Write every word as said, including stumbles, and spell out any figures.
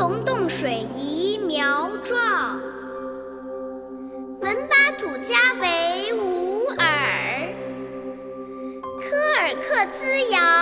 龙洞水移苗壮，门巴土家为吾尔。科尔克孜扬